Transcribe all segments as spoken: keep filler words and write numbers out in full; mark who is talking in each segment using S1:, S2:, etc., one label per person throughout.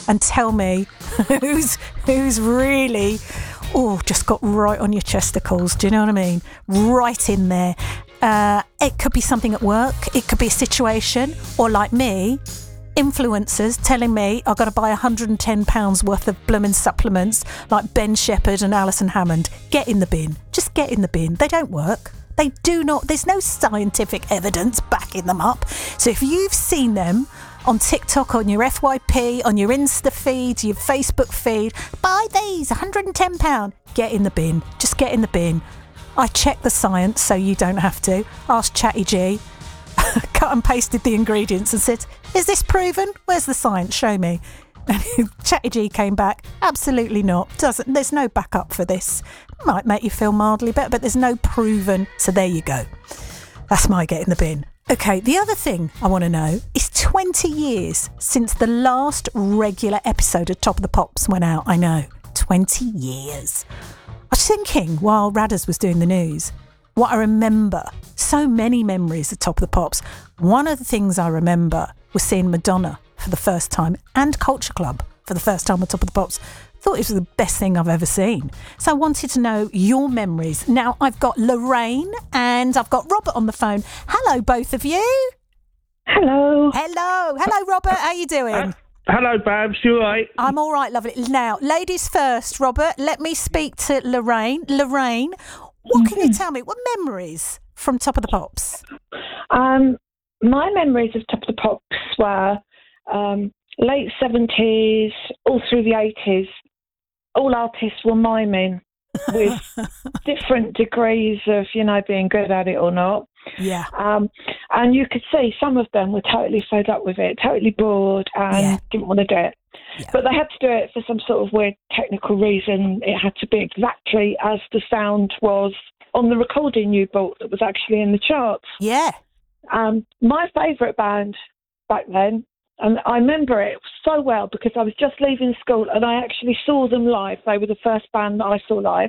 S1: and tell me who's who's really, oh, just got right on your chesticles. Do you know what I mean? Right in there. Uh, it could be something at work. It could be a situation, or like me, influencers telling me I've got to buy one hundred ten pounds worth of blooming supplements like Ben Shepherd and Alison Hammond. Get in the bin. Just get in the bin. They don't work. They do not. There's no scientific evidence backing them up. So if you've seen them on TikTok, on your F Y P, on your Insta feed, your Facebook feed, buy these, one hundred ten pounds. Get in the bin. Just get in the bin. I checked the science so you don't have to. Asked Chatty G. Cut and pasted the ingredients and said, is this proven? Where's the science? Show me. And Chatty G came back, absolutely not. Doesn't. There's no backup for this. Might make you feel mildly better, but there's no proven. So there you go. That's my get in the bin. Okay, the other thing I want to know is twenty years since the last regular episode of Top of the Pops went out. I know, twenty years. I was thinking while Radders was doing the news, what I remember, so many memories of Top of the Pops. One of the things I remember was seeing Madonna for the first time and Culture Club for the first time on Top of the Pops. Thought it was the best thing I've ever seen. So I wanted to know your memories. Now I've got Lorraine and I've got Robert on the phone. Hello, both of you.
S2: Hello.
S1: Hello. Hello, Robert. How you doing?
S3: Uh, hello, Babs. You all right?
S1: I'm all right, lovely. Now, ladies first, Robert. Let me speak to Lorraine. Lorraine, what can you tell me? What memories from Top of the Pops?
S2: Um, my memories of Top of the Pops were um, late seventies, all through the eighties. All artists were miming with different degrees of, you know, being good at it or not.
S1: Yeah.
S2: Um, and you could see some of them were totally fed up with it, totally bored and
S1: Yeah.
S2: didn't want to do it.
S1: Yeah.
S2: But they had to do it for some sort of weird technical reason. It had to be exactly as the sound was on the recording you bought that was actually in the charts.
S1: Yeah.
S2: Um, my favourite band back then, and I remember it so well because I was just leaving school and I actually saw them live. They were the first band that I saw live,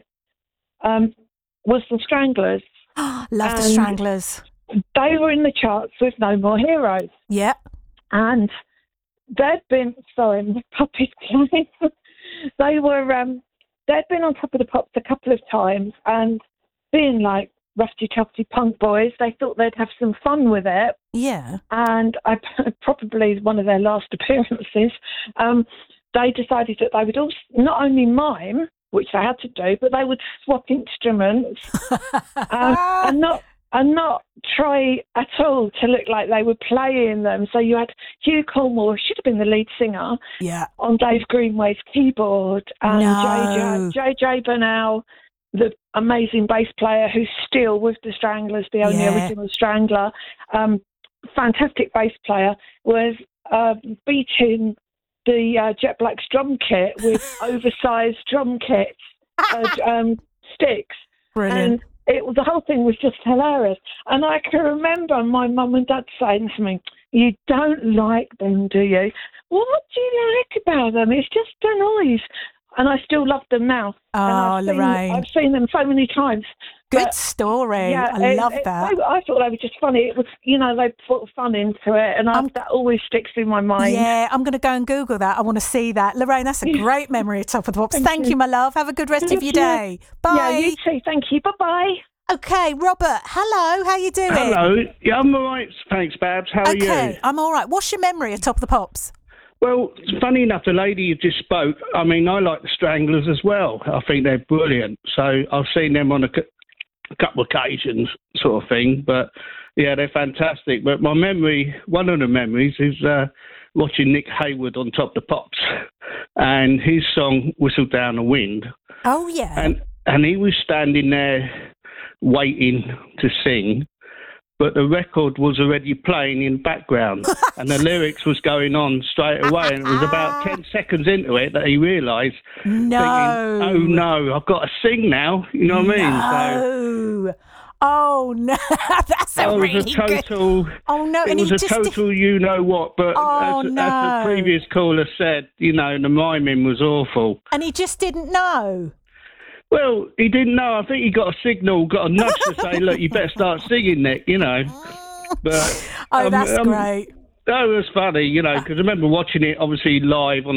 S2: um, was the Stranglers.
S1: Love the
S2: And
S1: Stranglers.
S2: They were in the charts with No More Heroes.
S1: Yeah.
S2: And they'd been, sorry, my puppy's playing. They were, um, they'd been on Top of the Pops a couple of times and being like roughy tufty punk boys, they thought they'd have some fun with it.
S1: Yeah.
S2: And I probably one of their last appearances, um, they decided that they would also not only mime, which they had to do, but they would swap instruments um, and not and not try at all to look like they were playing them. So you had Hugh Cornwall, should have been the lead singer,
S1: Yeah.
S2: on Dave Greenway's keyboard, and
S1: No.
S2: J J, J J Burnell, the amazing bass player who's still with the Stranglers, the only
S1: Yeah.
S2: original Strangler, um, fantastic bass player, was uh, beating the uh, Jet Black's drum kit with oversized drum kits, uh, um, sticks.
S1: Brilliant.
S2: And it the whole thing was just hilarious. And I can remember my mum and dad saying to me, "You don't like them, do you? What do you like about them? It's just a noise." And I still love them now.
S1: Oh,
S2: and I've seen,
S1: Lorraine.
S2: I've seen them so many times.
S1: Good
S2: But,
S1: story.
S2: yeah,
S1: I
S2: it-
S1: love
S2: it-
S1: that.
S2: I, I thought they were just funny. It was, you know, they put fun into it, and I,
S1: Um,
S2: that always sticks in my mind.
S1: Yeah, I'm going to go and Google that. I want to see that. Lorraine, that's a great memory of Top of the Pops. Thank,
S2: Thank
S1: you.
S2: you.
S1: my love. Have a good rest of your
S2: Yeah.
S1: day. Bye.
S2: Yeah, you too. Thank you. Bye-bye.
S1: Okay, Robert. Hello. How you doing?
S3: Hello. Yeah, I'm all right. Thanks, Babs. How are
S1: Okay,
S3: you?
S1: I'm all right. What's your memory of Top of the Pops?
S3: Well, funny enough, the lady you just spoke, I mean, I like the Stranglers as well. I think they're brilliant. So I've seen them on a, cou- a couple of occasions, sort of thing. But, yeah, they're fantastic. But my memory, one of the memories is uh, watching Nick Hayward on Top of the Pops and his song, Whistle Down the Wind.
S1: Oh, yeah.
S3: And, and he was standing there waiting to sing, but the record was already playing in the background and the lyrics was going on straight away, and it was about ten seconds into it that he realised,
S1: No.
S3: thinking, oh no, I've got to sing now, you know what I mean?
S1: No. Oh, no. That's
S3: So
S1: a
S3: it
S1: really
S3: was a total,
S1: good... Oh, no.
S3: it
S1: and
S3: was
S1: he
S3: a
S1: just...
S3: total you know what, but
S1: Oh,
S3: as,
S1: no.
S3: as the previous caller said, you know, the miming was awful.
S1: And he just didn't know.
S3: Well, he didn't know. I think he got a signal, got a nudge to say, look, you better start singing, Nick, you know. But
S1: Oh,
S3: um,
S1: that's
S3: um,
S1: great.
S3: That was funny, you know, because I remember watching it, obviously, live on